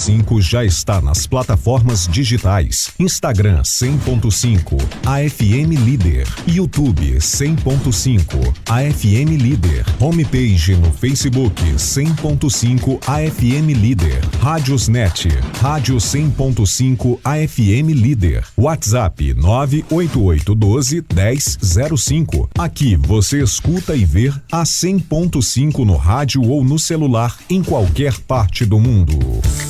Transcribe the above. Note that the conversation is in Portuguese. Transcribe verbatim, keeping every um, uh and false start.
cinco já está nas plataformas digitais. Instagram cem ponto cinco, A F M Líder. YouTube cem ponto cinco, A F M Líder. Homepage no Facebook cem ponto cinco, A F M Líder. Rádiosnet, Rádio cem ponto cinco, A F M Líder. WhatsApp nove oito oito um dois, dez zero cinco. Aqui você escuta e vê a cem ponto cinco no rádio ou no celular em qualquer parte do mundo.